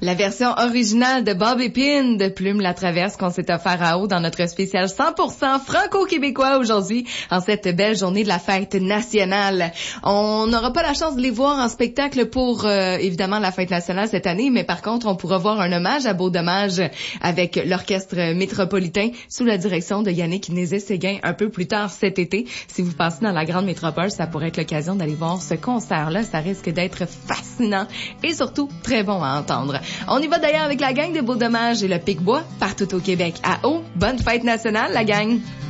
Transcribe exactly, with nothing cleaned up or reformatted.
La version originale de Bob Épine de Plume la Traverse qu'on s'est offert à eau dans notre spécial cent pour cent franco-québécois aujourd'hui, en cette belle journée de la fête nationale. On n'aura pas la chance de les voir en spectacle pour, euh, évidemment, la fête nationale cette année, mais par contre, on pourra voir un hommage à Beau Dommage avec l'Orchestre métropolitain sous la direction de Yannick Nézet-Séguin un peu plus tard cet été. Si vous passez dans la grande métropole, ça pourrait être l'occasion d'aller voir ce concert-là. Ça risque d'être fascinant et surtout très bon à entendre. On y va d'ailleurs avec la gang de Beau Dommage et le Pic-Bois partout au Québec. À eau, bonne fête nationale, la gang!